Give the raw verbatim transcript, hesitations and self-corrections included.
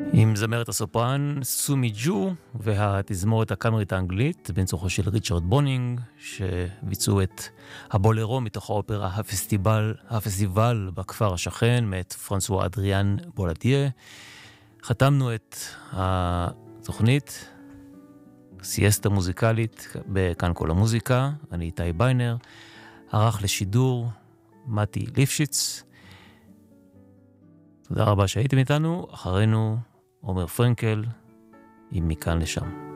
עם זמרת הסופרן סומי ג'ו והתזמורת הקאמרית האנגלית בניצוחו של ריצ'רד בונינג, שביצעו את הבולרו מתוך האופרה הפסטיבל, הפסטיבל בכפר השכן מאת פרנסואה אדריאן בולדיה. חתמנו את התוכנית סיאסטה מוזיקלית בכאן כל המוזיקה. אני איתי ביינר, ערך לשידור מתי ליפשיץ. תודה רבה שהייתם איתנו. אחרינו עומר פרנקל עם מכאן לשם.